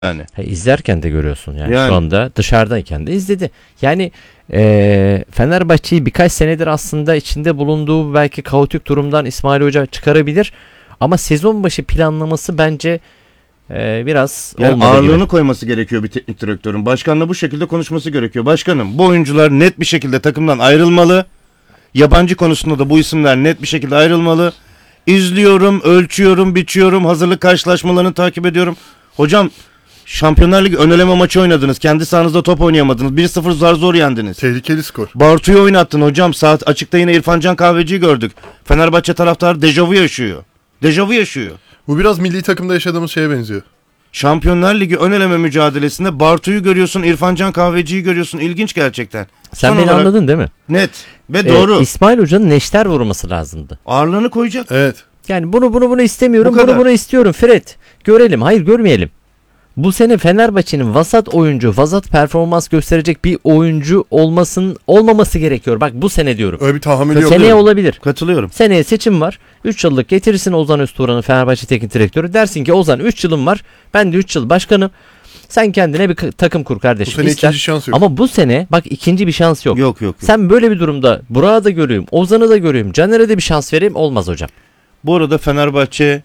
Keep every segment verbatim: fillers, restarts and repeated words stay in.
yani. Ha, izlerken de görüyorsun yani, Yani. şu anda dışarıdayken de izledi. Yani eee Fenerbahçe'yi birkaç senedir aslında içinde bulunduğu belki kaotik durumdan İsmail Hoca çıkarabilir. Ama sezon başı planlaması bence eee, biraz Yani olmadı ağırlığını gibi. koyması gerekiyor bir teknik direktörün. Başkanla bu şekilde konuşması gerekiyor. Başkanım, bu oyuncular net bir şekilde takımdan ayrılmalı. Yabancı konusunda da bu isimler net bir şekilde ayrılmalı. İzliyorum, ölçüyorum, biçiyorum, hazırlık karşılaşmalarını takip ediyorum. Hocam, Şampiyonlar Ligi ön eleme maçı oynadınız. Kendi sahanızda top oynayamadınız. bir sıfır zar zor yendiniz. Tehlikeli skor. Bartu'yu oynattın hocam. Saat açıkta yine İrfan Can Kahveci'yi gördük. Fenerbahçe taraftarı dejavu yaşıyor. Dejavu yaşıyor. Bu biraz milli takımda yaşadığımız şeye benziyor. Şampiyonlar Ligi ön eleme mücadelesinde Bartu'yu görüyorsun, İrfan Can Kahveci'yi görüyorsun. İlginç gerçekten. Sen Son beni olarak anladın değil mi? net ve Eee, doğru. İsmail Hoca'nın neşter vurması lazımdı. Ağırlığını koyacak. Evet. Yani bunu bunu bunu istemiyorum, Bu kadar. bunu bunu istiyorum Fred. Görelim, hayır görmeyelim. Bu sene Fenerbahçe'nin vasat oyuncu, vasat performans gösterecek bir oyuncu olmasın olmaması gerekiyor. Bak bu sene diyorum. Öyle bir tahammülü yok. Seneye değil mi? olabilir. Katılıyorum. Seneye seçim var. üç yıllık getirirsin Ozan Özturan'ı Fenerbahçe teknik direktörü. Dersin ki Ozan üç yılım var. Ben de üç yıl başkanım. Sen kendine bir k- takım kur Bu kardeşim. sene İster. ikinci şans yok. Ama bu sene bak ikinci bir şans yok. Yok yok. yok. Sen böyle bir durumda Burak'ı da göreyim, Ozan'ı da göreyim, Caner'e de bir şans vereyim, olmaz hocam. Bu arada Fenerbahçe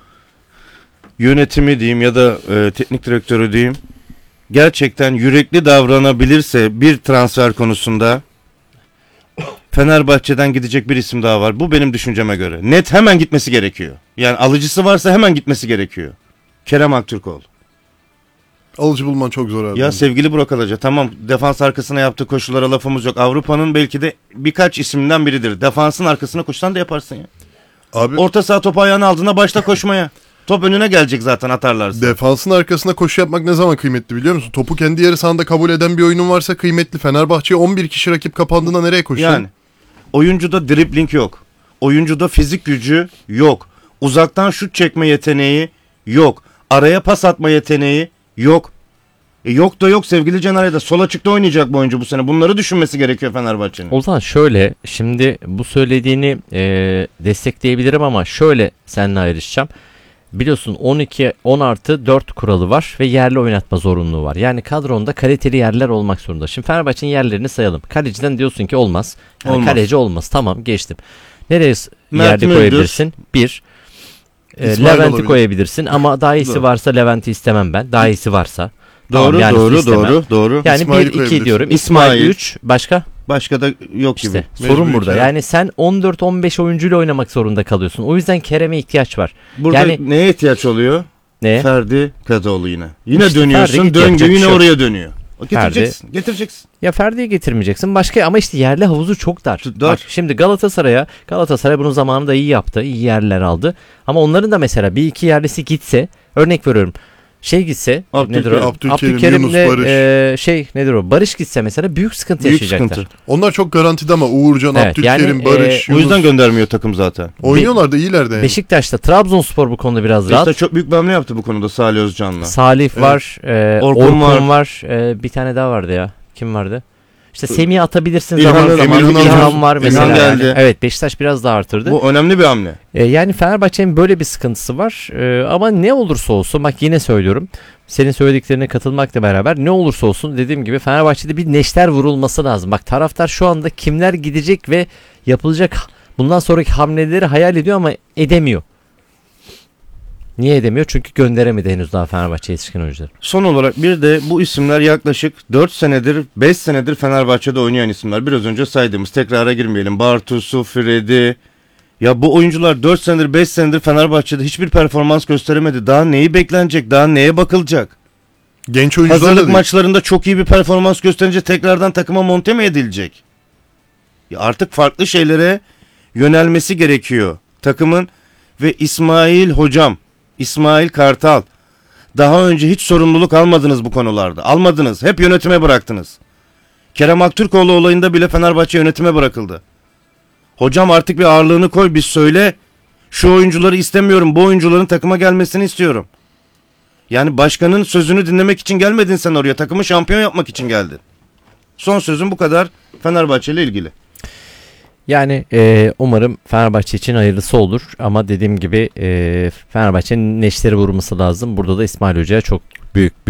yönetimi diyeyim ya da e, teknik direktörü diyeyim, gerçekten yürekli davranabilirse bir transfer konusunda Fenerbahçe'den gidecek bir isim daha var. Bu benim düşünceme göre. Net hemen gitmesi gerekiyor. Yani alıcısı varsa hemen gitmesi gerekiyor. Kerem Aktürkoğlu. Alıcı bulman çok zor abi. Ya sevgili Burak Alaca, tamam, defans arkasına yaptığı koşulara lafımız yok. Avrupa'nın belki de birkaç isimden biridir. Defansın arkasına koşsan da yaparsın ya. Abi Orta saha topu ayağına aldığında başla koşmaya. Top önüne gelecek zaten atarlarsa. defansın arkasına koşu yapmak ne zaman kıymetli biliyor musun? Topu kendi yarı sahanda kabul eden bir oyunun varsa kıymetli. Fenerbahçe'ye on bir kişi rakip kapandığında nereye koşuyor? Yani oyuncuda dribling yok. Oyuncuda fizik gücü yok. Uzaktan şut çekme yeteneği yok. Araya pas atma yeteneği yok. E yok da yok sevgili Caner'e de sol açıkta oynayacak bu oyuncu bu sene. Bunları düşünmesi gerekiyor Fenerbahçe'nin. O zaman şöyle, şimdi bu söylediğini e, destekleyebilirim ama şöyle seninle ayrışacağım. Biliyorsun on iki on artı dört kuralı var ve yerli oynatma zorunluluğu var. Yani kadronda kaliteli yerler olmak zorunda. Şimdi Fenerbahçe'nin yerlerini sayalım. Kaleciden diyorsun ki olmaz. Yani Olmaz. kaleci olmaz. Tamam, geçtim. Nereye s- Mert yerde Müldür. koyabilirsin? Bir. E, İsmail Levent'i olabilir. koyabilirsin ama daha iyisi Doğru. varsa Levent'i istemem ben. Daha iyisi varsa. Doğru Tamam, yani doğru istemem. doğru doğru. Yani İsmail'i bir iki koyabilirsin. diyorum. İsmail İsmail. üç. Başka? Başka da yok gibi. İşte Mecburi sorun burada. Kerem. Yani sen on dört on beş oyuncuyla oynamak zorunda kalıyorsun. O yüzden Kerem'e ihtiyaç var. Burada Yani- neye ihtiyaç oluyor? Ne? Ferdi Kadıoğlu yine. Yine İşte dönüyorsun. Ferdi git, Döngü yapacak bir yine şey yok. oraya dönüyor. O Getireceksin. Getireceksin. Ya Ferdi'yi getirmeyeceksin. Başka ama işte yerli havuzu çok dar. Dar. Bak şimdi Galatasaray'a Galatasaray bunun zamanında iyi yaptı. İyi yerler aldı. Ama onların da mesela bir iki yerlisi gitse, örnek veriyorum. Şey gitse, Abdülkerim, nedir o? Abdülkerim, Yunus, Barış. e, şey nedir o? Barış gitse mesela büyük sıkıntı Büyük yaşayacaklar. sıkıntı. Onlar çok garantide ama Uğurcan, Evet, Abdülkerim, yani, Barış, e, O yüzden Yunus. göndermiyor takım zaten. Oynuyorlar da iyiler de yani. Beşiktaş'ta Trabzonspor bu konuda biraz rahat. Beşiktaş çok büyük bir hamle yaptı bu konuda Salih Özcan'la. Salih var, e, Orkun Orkun, var. var, e, bir tane daha vardı ya. Kim vardı? İşte Semih'i atabilirsin İlhan- zaman zaman. Emirhan İlhan, alıyorsun. var mesela. İlhan yani. geldi. Evet, Beşiktaş biraz daha artırdı. Bu önemli bir hamle. E, yani Fenerbahçe'nin böyle bir sıkıntısı var. E, ama ne olursa olsun, bak yine söylüyorum. Senin söylediklerine katılmakla beraber ne olursa olsun dediğim gibi Fenerbahçe'de bir neşter vurulması lazım. Bak taraftar şu anda kimler gidecek ve yapılacak bundan sonraki hamleleri hayal ediyor ama edemiyor. Niye edemiyor? Çünkü gönderemedi henüz daha Fenerbahçe yetişkin oyuncuları. Son olarak bir de bu isimler yaklaşık dört senedir, beş senedir Fenerbahçe'de oynayan isimler. Biraz önce saydığımız, tekrara girmeyelim. Bartusu, Freddy. Ya bu oyuncular dört senedir, beş senedir Fenerbahçe'de hiçbir performans gösteremedi. Daha neyi beklenecek? Daha neye bakılacak? Genç oyuncular da Hazırlık değil. maçlarında çok iyi bir performans gösterince tekrardan takıma monte mi edilecek? Ya artık farklı şeylere yönelmesi gerekiyor takımın ve İsmail hocam, İsmail Kartal. Daha önce hiç sorumluluk almadınız bu konularda. Almadınız. Hep yönetime bıraktınız. Kerem Aktürkoğlu olayında bile Fenerbahçe yönetime bırakıldı. Hocam artık bir ağırlığını koy, bir söyle. Şu oyuncuları istemiyorum. Bu oyuncuların takıma gelmesini istiyorum. Yani başkanın sözünü dinlemek için gelmedin sen oraya. Takımı şampiyon yapmak için geldin. Son sözüm bu kadar Fenerbahçe ile ilgili. Yani e, umarım Fenerbahçe için hayırlısı olur ama dediğim gibi e, Fenerbahçe'nin neşteri vurması lazım. Burada da İsmail Hoca'ya çok büyük